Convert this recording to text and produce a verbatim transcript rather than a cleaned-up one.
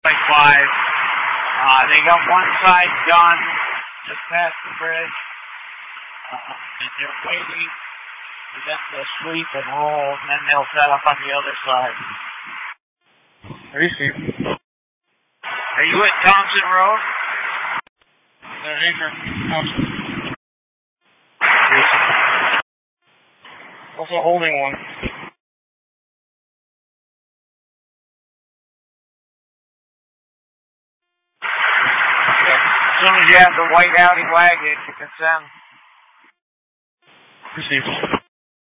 Like five. Uh, they got one side done just past the bridge. Uh, and they're waiting for them to sweep and roll, and then they'll set up on the other side. Are you serious? Are you at Thompson Road? Uh, Acre, Thompson. Also holding one. As soon as you have the white Audi wagon, you can send. Received.